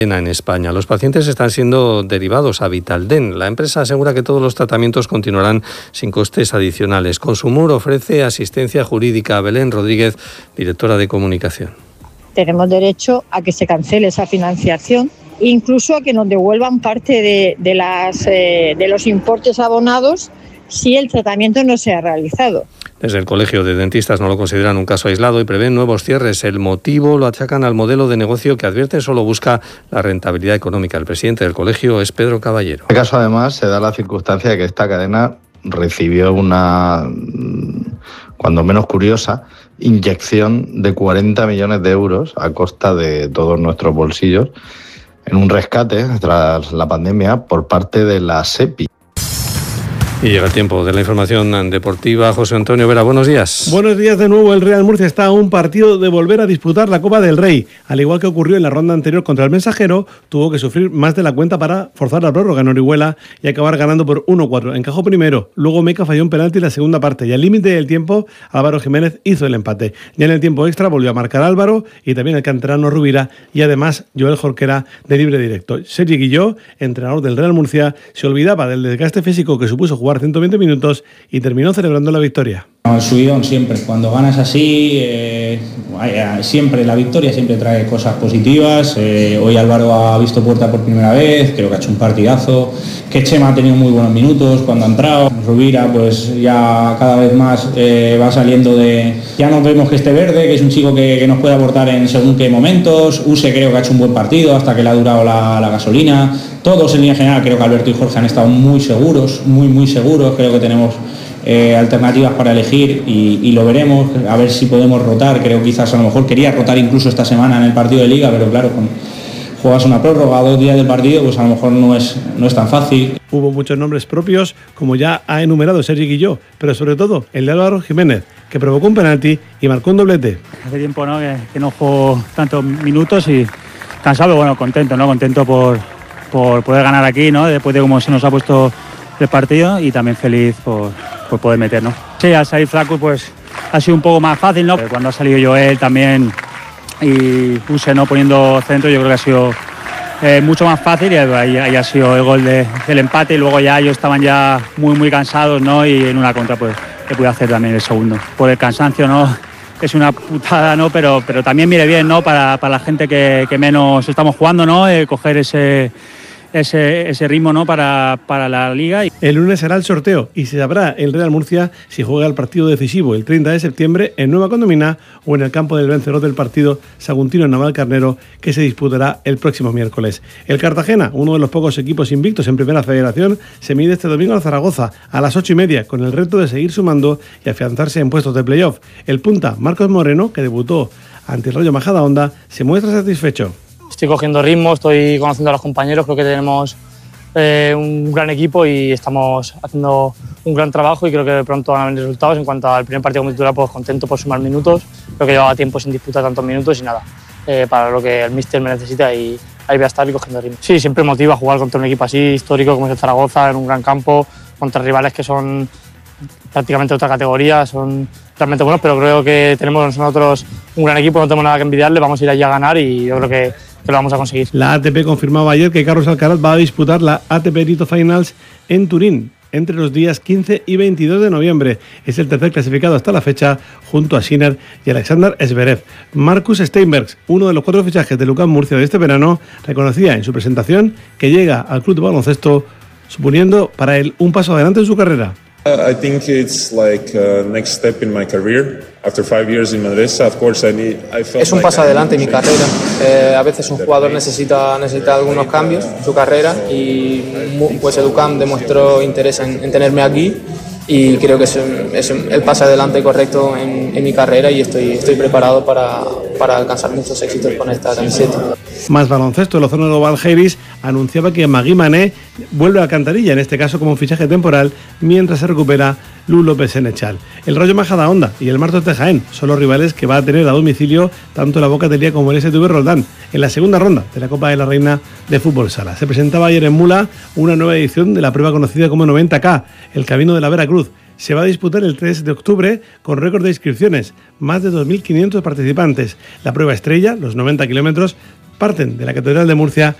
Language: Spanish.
En España. Los pacientes están siendo derivados a Vitaldent. La empresa asegura que todos los tratamientos continuarán sin costes adicionales. Consumur ofrece asistencia jurídica a Belén Rodríguez, directora de comunicación. Tenemos derecho a que se cancele esa financiación, incluso a que nos devuelvan parte de los importes abonados si el tratamiento no se ha realizado. Desde el Colegio de Dentistas no lo consideran un caso aislado y prevén nuevos cierres. El motivo lo achacan al modelo de negocio que advierte solo busca la rentabilidad económica. El presidente del colegio es Pedro Caballero. En este caso, además, se da la circunstancia de que esta cadena recibió una, cuando menos curiosa, inyección de 40 millones de euros a costa de todos nuestros bolsillos en un rescate tras la pandemia por parte de la SEPI. Y llega el tiempo de la información deportiva. José Antonio Vera, buenos días. Buenos días de nuevo. El Real Murcia está a un partido de volver a disputar la Copa del Rey. Al igual que ocurrió en la ronda anterior contra el Mensajero, tuvo que sufrir más de la cuenta para forzar la prórroga en Orihuela y acabar ganando por 1-4. Encajó primero, luego Meca falló un penalti en la segunda parte y al límite del tiempo Álvaro Jiménez hizo el empate. Ya en el tiempo extra volvió a marcar Álvaro y también el canterano Rubira y además Joel Jorquera de libre directo. Sergi Guilló, entrenador del Real Murcia, se olvidaba del desgaste físico que supuso jugar 120 minutos y terminó celebrando la victoria. El subidón siempre, cuando ganas así, siempre la victoria siempre trae cosas positivas. Hoy Álvaro ha visto puerta por primera vez, creo que ha hecho un partidazo, que Chema ha tenido muy buenos minutos cuando ha entrado. Rubira pues ya cada vez más va saliendo de... Ya nos vemos que esté verde, que es un chico que nos puede aportar en según qué momentos. Use creo que ha hecho un buen partido hasta que le ha durado la gasolina. Todos en línea general, creo que Alberto y Jorge han estado muy seguros, muy seguros. Creo que tenemos alternativas para elegir y lo veremos, a ver si podemos rotar. Creo que quizás a lo mejor quería rotar incluso esta semana en el partido de Liga, pero claro, juegas una prórroga a 2 días del partido, pues a lo mejor no es tan fácil. Hubo muchos nombres propios, como ya ha enumerado Sergi Guilló, pero sobre todo el de Álvaro Jiménez, que provocó un penalti y marcó un doblete. Hace tiempo, ¿no?, que no juego tantos minutos y cansado, bueno, contento, ¿no? Contento por poder ganar aquí, ¿no?, después de cómo se nos ha puesto el partido, y también feliz por poder meter, ¿no? Sí, al salir Flaco pues ha sido un poco más fácil, ¿no? Cuando ha salido Joel también y Use, ¿no?, poniendo centro, yo creo que ha sido mucho más fácil, y ahí ha sido el gol del empate, y luego ya ellos estaban ya muy cansados, ¿no?, y en una contra pues le pude hacer también el segundo. Por el cansancio, ¿no?, es una putada, ¿no?, pero también mire bien, ¿no?, para la gente que menos estamos jugando, ¿no?, coger ese ritmo, ¿no?, para la Liga. El lunes será el sorteo y se sabrá el Real Murcia si juega el partido decisivo el 30 de septiembre en Nueva Condomina o en el campo del vencedor del partido Saguntino Navalcarnero, que se disputará el próximo miércoles. El Cartagena, uno de los pocos equipos invictos en Primera Federación, se mide este domingo al Zaragoza a las 8:30 con el reto de seguir sumando y afianzarse en puestos de playoff. El punta Marcos Moreno, que debutó ante el Rayo Majadahonda, se muestra satisfecho. Estoy cogiendo ritmo, estoy conociendo a los compañeros, creo que tenemos un gran equipo y estamos haciendo un gran trabajo, y creo que pronto van a venir resultados. En cuanto al primer partido como titular, pues contento por sumar minutos, creo que llevaba tiempo sin disputar tantos minutos y nada, para lo que el míster me necesita, y ahí voy a estar y cogiendo ritmo. Sí, siempre motiva jugar contra un equipo así histórico como es el Zaragoza, en un gran campo, contra rivales que son prácticamente otra categoría, son realmente buenos, pero creo que tenemos nosotros un gran equipo, no tenemos nada que envidiarle, vamos a ir allí a ganar y yo creo que lo vamos a conseguir. La ATP confirmaba ayer que Carlos Alcaraz va a disputar la ATP Tito Finals en Turín entre los días 15 y 22 de noviembre. Es el tercer clasificado hasta la fecha, junto a Sinner y Alexander Zverev. Marcus Steinbergs, uno de los 4 fichajes de UCAM Murcia de este verano, reconocía en su presentación que llega al club de baloncesto suponiendo para él un paso adelante en su carrera. I think it's like a next step in my career. After 5 years in Manresa, of course, es un paso adelante en mi carrera. A veces un jugador necesita algunos cambios en su carrera, y pues Educam demostró interés en tenerme aquí, y creo que es el paso adelante correcto en mi carrera, y estoy preparado para alcanzar muchos éxitos con esta camiseta. Más baloncesto. El Ozono Global Heiris anunciaba que Magui Mané vuelve a Alcantarilla, en este caso como fichaje temporal, mientras se recupera Lu López Senechal. El Rayo Majadahonda y el Martos de Jaén son los rivales que va a tener a domicilio tanto la Boca Telía como el STV Roldán en la segunda ronda de la Copa de la Reina de Fútbol Sala. Se presentaba ayer en Mula una nueva edición de la prueba conocida como 90K, el Camino de la Veracruz. Se va a disputar el 3 de octubre con récord de inscripciones, más de 2.500 participantes. La prueba estrella, los 90 kilómetros, parten de la Catedral de Murcia